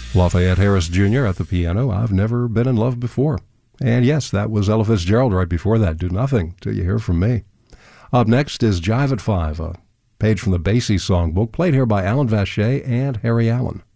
Lafayette Harris Jr. at the piano. I've never been in love before. And yes, that was Ella Fitzgerald right before that. Do nothing till you hear from me. Up next is Jive at 5, a page from the Basie songbook, played here by Alan Vacher and Harry Allen.